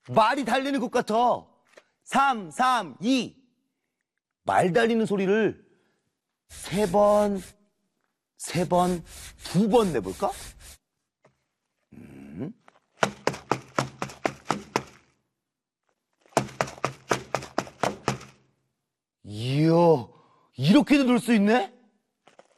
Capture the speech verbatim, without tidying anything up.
말이 달리는 것 같아. 삼, 삼, 이. 말 달리는 소리를 세 번, 세 번, 두 번 내볼까? 음. 이야, 이렇게도 놀 수 있네?